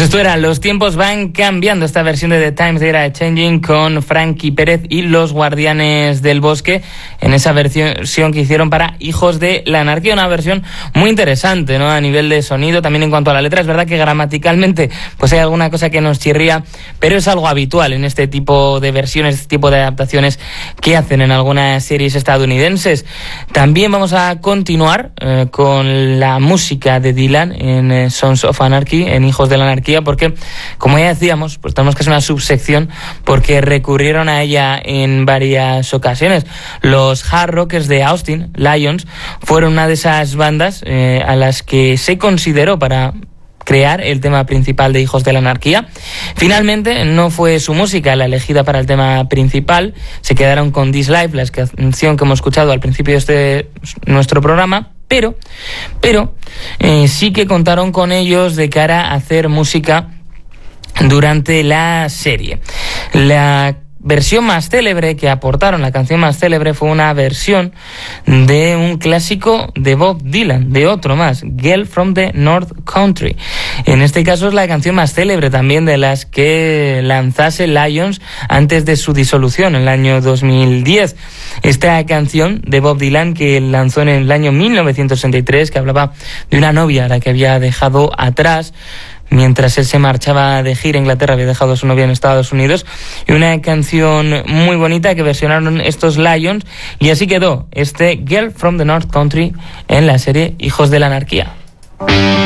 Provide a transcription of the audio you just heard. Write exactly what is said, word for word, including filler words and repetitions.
Esto era Los tiempos van cambiando, esta versión de The Times They Are Changing con Frankie Pérez y Los Guardianes del Bosque, en esa versión que hicieron para Hijos de la Anarquía, una versión muy interesante, ¿no? A nivel de sonido, también en cuanto a la letra. Es verdad que gramaticalmente pues hay alguna cosa que nos chirría, pero es algo habitual en este tipo de versiones, este tipo de adaptaciones que hacen en algunas series estadounidenses. También vamos a continuar eh, con la música de Dylan en eh, Sons of Anarchy, en Hijos de la Anarquía, porque, como ya decíamos, pues tenemos que hacer una subsección porque recurrieron a ella en varias ocasiones. Los Hard Rockers de Austin, Lions, fueron una de esas bandas eh, a las que se consideró para crear el tema principal de Hijos de la Anarquía. Finalmente no fue su música la elegida para el tema principal, se quedaron con This Life, la canción que hemos escuchado al principio de este nuestro programa, pero pero eh, sí que contaron con ellos de cara a hacer música durante la serie. La versión más célebre que aportaron, la canción más célebre, fue una versión de un clásico de Bob Dylan, de otro más, Girl from the North Country. En este caso es la canción más célebre también de las que lanzase Lions antes de su disolución en el año dos mil diez. Esta canción de Bob Dylan que lanzó en el año mil novecientos sesenta y tres, que hablaba de una novia a la que había dejado atrás mientras él se marchaba de gira a Inglaterra, había dejado a su novia en Estados Unidos, y una canción muy bonita que versionaron estos Lions, y así quedó este Girl from the North Country en la serie Hijos de la Anarquía.